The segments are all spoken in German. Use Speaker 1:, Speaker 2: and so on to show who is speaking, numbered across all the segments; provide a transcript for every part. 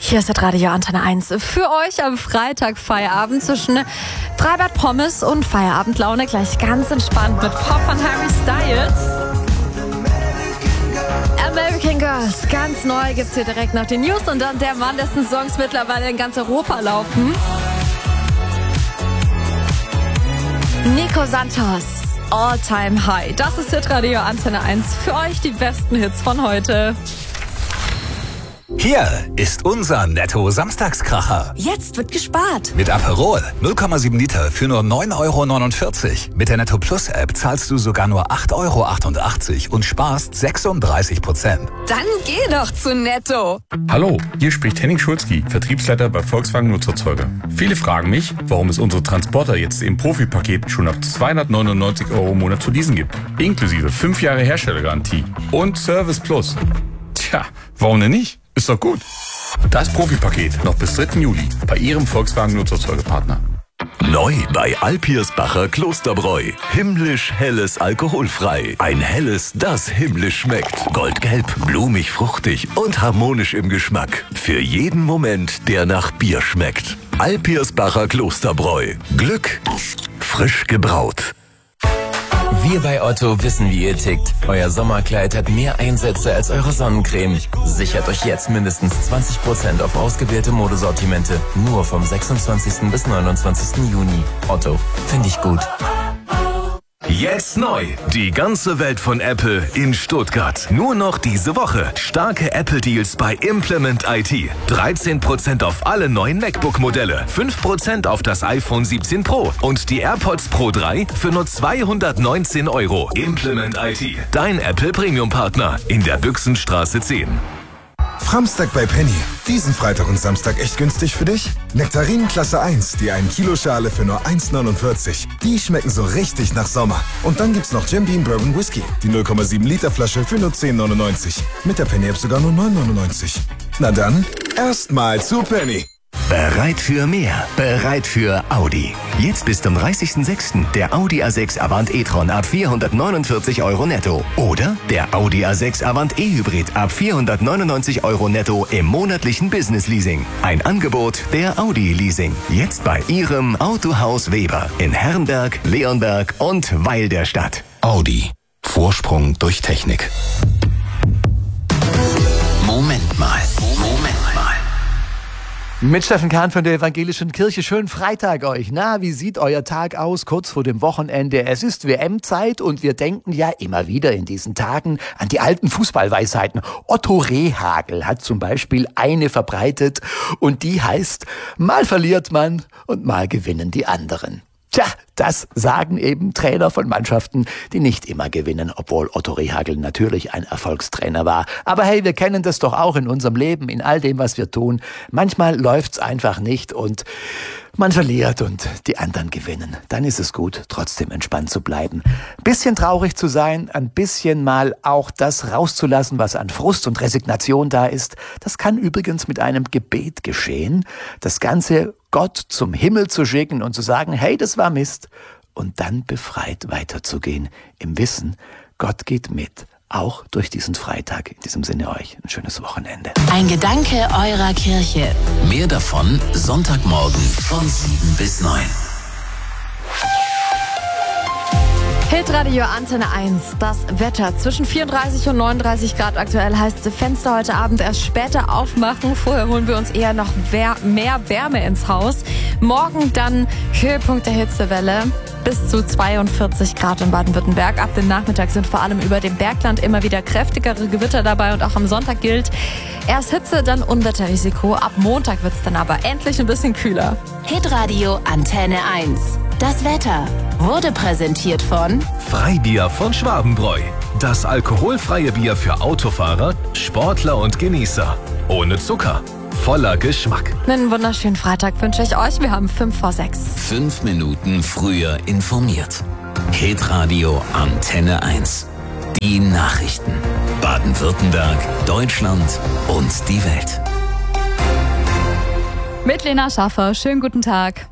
Speaker 1: Hier ist das Radio Antenne 1. Für euch am Freitag Feierabend zwischen Freibad Pommes und Feierabendlaune. Gleich ganz entspannt mit Pop von Harry Styles. American Girls, ganz neu gibt's hier direkt nach den News. Und dann der Mann, dessen Songs mittlerweile in ganz Europa laufen. Nico Santos, All Time High. Das ist Hit Radio Antenne 1. Für euch die besten Hits von heute.
Speaker 2: Hier ist unser Netto-Samstagskracher.
Speaker 3: Jetzt wird gespart.
Speaker 2: Mit Aperol 0,7 Liter für nur 9,49 €. Mit der Netto Plus App zahlst du sogar nur 8,88 € und sparst 36%.
Speaker 3: Dann geh doch zu Netto.
Speaker 4: Hallo, hier spricht Henning Schulzki, Vertriebsleiter bei Volkswagen Nutzerzeuger. Viele fragen mich, warum es unsere Transporter jetzt im Profipaket schon ab 299 € im Monat zu leasen gibt. Inklusive 5 Jahre Herstellergarantie und Service Plus. Tja, warum denn nicht? Ist doch gut. Das Profipaket noch bis 3. Juli bei Ihrem Volkswagen Nutzerzeugerpartner.
Speaker 5: Neu bei Alpirsbacher Klosterbräu. Himmlisch helles alkoholfrei. Ein helles, das himmlisch schmeckt. Goldgelb, blumig, fruchtig und harmonisch im Geschmack. Für jeden Moment, der nach Bier schmeckt. Alpirsbacher Klosterbräu. Glück frisch gebraut.
Speaker 6: Wir bei Otto wissen, wie ihr tickt. Euer Sommerkleid hat mehr Einsätze als eure Sonnencreme. Sichert euch jetzt mindestens 20% auf ausgewählte Modesortimente. Nur vom 26. bis 29. Juni. Otto, finde ich gut.
Speaker 5: Jetzt neu. Die ganze Welt von Apple in Stuttgart. Nur noch diese Woche. Starke Apple-Deals bei Implement IT. 13% auf alle neuen MacBook-Modelle. 5% auf das iPhone 17 Pro. Und die AirPods Pro 3 für nur 219 €. Implement IT. Dein Apple Premium-Partner in der Büchsenstraße 10.
Speaker 7: Framstag bei Penny. Diesen Freitag und Samstag echt günstig für dich? Nektarinen Klasse 1, die 1 Kilo Schale für nur 1,49. Die schmecken so richtig nach Sommer. Und dann gibt's noch Jim Beam Bourbon Whisky, die 0,7 Liter Flasche für nur 10,99. Mit der Penny App sogar nur 9,99. Na dann, erstmal zu Penny.
Speaker 5: Bereit für mehr, bereit für Audi. Jetzt bis zum 30.06. der Audi A6 Avant e-tron ab 449 € netto. Oder der Audi A6 Avant e-Hybrid ab 499 € netto im monatlichen Business-Leasing. Ein Angebot der Audi Leasing. Jetzt bei Ihrem Autohaus Weber in Herrenberg, Leonberg und Weil der Stadt. Audi. Vorsprung durch Technik.
Speaker 2: Moment mal.
Speaker 8: Mit Steffen Kahn von der Evangelischen Kirche. Schönen Freitag euch. Na, wie sieht euer Tag aus kurz vor dem Wochenende? Es ist WM-Zeit und wir denken ja immer wieder in diesen Tagen an die alten Fußballweisheiten. Otto Rehhagel hat zum Beispiel eine verbreitet und die heißt, mal verliert man und mal gewinnen die anderen. Tja, das sagen eben Trainer von Mannschaften, die nicht immer gewinnen, obwohl Otto Rehhagel natürlich ein Erfolgstrainer war. Aber hey, wir kennen das doch auch in unserem Leben, in all dem, was wir tun. Manchmal läuft's einfach nicht und man verliert und die anderen gewinnen. Dann ist es gut, trotzdem entspannt zu bleiben. Ein bisschen traurig zu sein, ein bisschen mal auch das rauszulassen, was an Frust und Resignation da ist. Das kann übrigens mit einem Gebet geschehen. Das Ganze Gott zum Himmel zu schicken und zu sagen, hey, das war Mist. Und dann befreit weiterzugehen, im Wissen, Gott geht mit. Auch durch diesen Freitag. In diesem Sinne euch ein schönes Wochenende.
Speaker 9: Ein Gedanke eurer Kirche.
Speaker 2: Mehr davon Sonntagmorgen von 7 bis 9.
Speaker 1: Hitradio Antenne 1, das Wetter. Zwischen 34 und 39 Grad aktuell heißt es Fenster heute Abend erst später aufmachen. Vorher holen wir uns eher noch mehr Wärme ins Haus. Morgen dann Höhepunkt der Hitzewelle. Bis zu 42 Grad in Baden-Württemberg. Ab dem Nachmittag sind vor allem über dem Bergland immer wieder kräftigere Gewitter dabei und auch am Sonntag gilt erst Hitze, dann Unwetterrisiko. Ab Montag wird es dann aber endlich ein bisschen kühler.
Speaker 9: Hitradio Antenne 1. Das Wetter wurde präsentiert von
Speaker 5: Freibier von Schwabenbräu. Das alkoholfreie Bier für Autofahrer, Sportler und Genießer. Ohne Zucker. Voller Geschmack.
Speaker 1: Einen wunderschönen Freitag wünsche ich euch. Wir haben 5 vor 6.
Speaker 2: 5 Minuten früher informiert. Hitradio Antenne 1. Die Nachrichten. Baden-Württemberg, Deutschland und die Welt.
Speaker 10: Mit Lena Schaffer. Schönen guten Tag.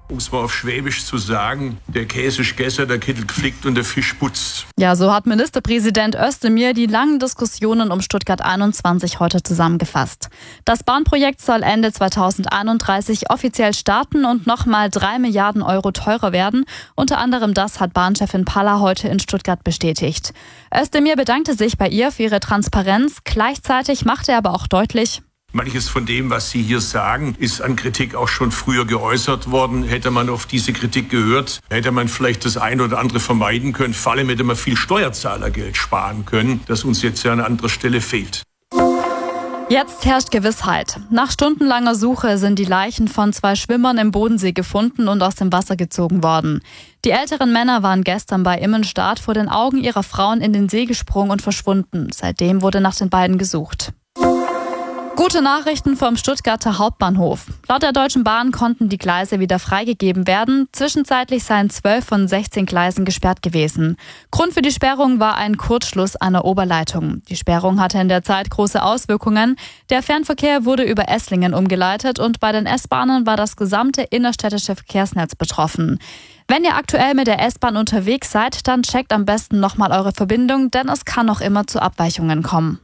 Speaker 10: Um es mal auf Schwäbisch zu sagen, der Käse ist gegessen, der Kittel geflickt und der Fisch putzt.
Speaker 11: Ja, so hat Ministerpräsident Özdemir die langen Diskussionen um Stuttgart 21 heute zusammengefasst. Das Bahnprojekt soll Ende 2031 offiziell starten und nochmal 3 Milliarden Euro teurer werden. Unter anderem das hat Bahnchefin Palla heute in Stuttgart bestätigt. Özdemir bedankte sich bei ihr für ihre Transparenz. Gleichzeitig machte er aber auch deutlich:
Speaker 10: Manches von dem, was Sie hier sagen, ist an Kritik auch schon früher geäußert worden. Hätte man auf diese Kritik gehört, hätte man vielleicht das eine oder andere vermeiden können. Vor allem hätte man viel Steuerzahlergeld sparen können, das uns jetzt ja an anderer Stelle fehlt.
Speaker 11: Jetzt herrscht Gewissheit. Nach stundenlanger Suche sind die Leichen von 2 Schwimmern im Bodensee gefunden und aus dem Wasser gezogen worden. Die älteren Männer waren gestern bei Immenstadt vor den Augen ihrer Frauen in den See gesprungen und verschwunden. Seitdem wurde nach den beiden gesucht. Gute Nachrichten vom Stuttgarter Hauptbahnhof. Laut der Deutschen Bahn konnten die Gleise wieder freigegeben werden. Zwischenzeitlich seien 12 von 16 Gleisen gesperrt gewesen. Grund für die Sperrung war ein Kurzschluss einer Oberleitung. Die Sperrung hatte in der Zeit große Auswirkungen. Der Fernverkehr wurde über Esslingen umgeleitet und bei den S-Bahnen war das gesamte innerstädtische Verkehrsnetz betroffen. Wenn ihr aktuell mit der S-Bahn unterwegs seid, dann checkt am besten nochmal eure Verbindung, denn es kann noch immer zu Abweichungen kommen.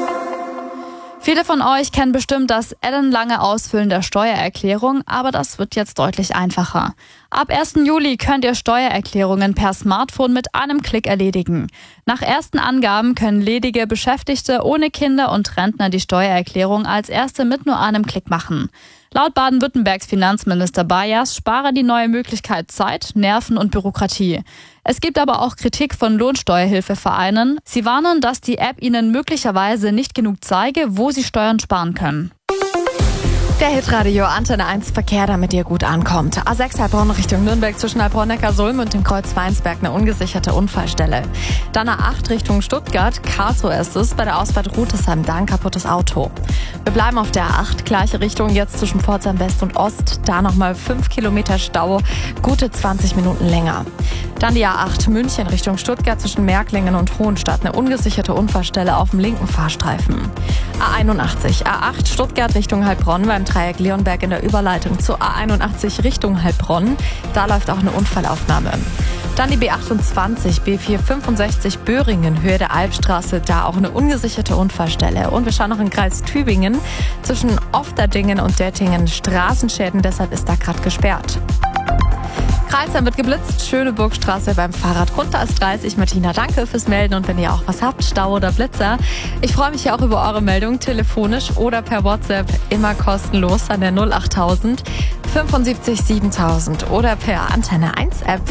Speaker 11: Viele von euch kennen bestimmt das ellenlange Ausfüllen der Steuererklärung, aber das wird jetzt deutlich einfacher. Ab 1. Juli könnt ihr Steuererklärungen per Smartphone mit einem Klick erledigen. Nach ersten Angaben können ledige Beschäftigte ohne Kinder und Rentner die Steuererklärung als erste mit nur einem Klick machen. Laut Baden-Württembergs Finanzminister Bayers spare die neue Möglichkeit Zeit, Nerven und Bürokratie. Es gibt aber auch Kritik von Lohnsteuerhilfevereinen. Sie warnen, dass die App ihnen möglicherweise nicht genug zeige, wo sie Steuern sparen können.
Speaker 1: Der Hitradio Antenne 1 Verkehr, damit ihr gut ankommt. A6 Heilbronn Richtung Nürnberg zwischen Heilbronn-Neckarsulm und dem Kreuz Weinsberg eine ungesicherte Unfallstelle. Dann A8 Richtung Stuttgart, Karlsruhe ist es, bei der Ausfahrt Rutesheim, da ein kaputtes Auto. Wir bleiben auf der A8, gleiche Richtung, jetzt zwischen Pforzheim West und Ost, da nochmal 5 Kilometer Stau, gute 20 Minuten länger. Dann die A8 München Richtung Stuttgart zwischen Märklingen und Hohenstadt, eine ungesicherte Unfallstelle auf dem linken Fahrstreifen. A81 A8 Stuttgart Richtung Heilbronn beim Dreieck Leonberg in der Überleitung zur A81 Richtung Heilbronn. Da läuft auch eine Unfallaufnahme. Dann die B28 B465 Böhringen, Höhe der Albstraße, da auch eine ungesicherte Unfallstelle. Und wir schauen noch in Kreis Tübingen zwischen Ofterdingen und Dettingen, Straßenschäden, deshalb ist da gerade gesperrt. Kreisheim wird geblitzt, Schöneburgstraße beim Fahrradgrund, da ist 30. Martina, danke fürs Melden und wenn ihr auch was habt, Stau oder Blitzer. Ich freue mich ja auch über eure Meldung, telefonisch oder per WhatsApp, immer kostenlos an der 08000 75 7000 oder per Antenne 1 App.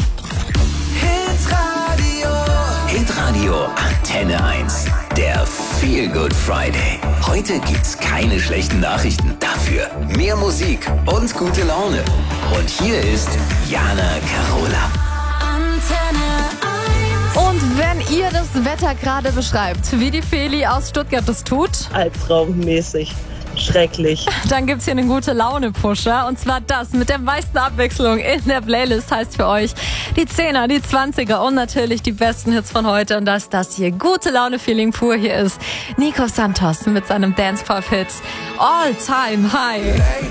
Speaker 5: Hitradio Antenne 1. Der Feel Good Friday. Heute gibt's keine schlechten Nachrichten. Dafür mehr Musik und gute Laune. Und hier ist Jana Carola.
Speaker 1: Antenne 1. Und wenn ihr das Wetter gerade beschreibt, wie die Feli aus Stuttgart das tut,
Speaker 12: albtraummäßig. Schrecklich.
Speaker 1: Dann gibt's hier einen gute Laune-Pusher. Und zwar das mit der meisten Abwechslung in der Playlist heißt für euch die 10er, die 20er und natürlich die besten Hits von heute. Und dass das hier gute Laune-Feeling pur hier ist. Nico Santos mit seinem Dance-Pop-Hit All Time High.